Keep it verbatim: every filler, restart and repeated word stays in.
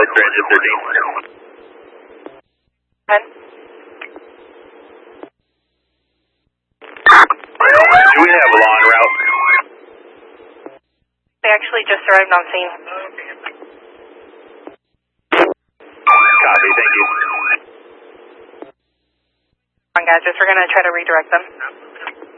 Southwest Transit thirteen. ten. Do we have a law en route? They actually just arrived on scene. Copy, thank you. Come on, guys, just we're gonna try to redirect them.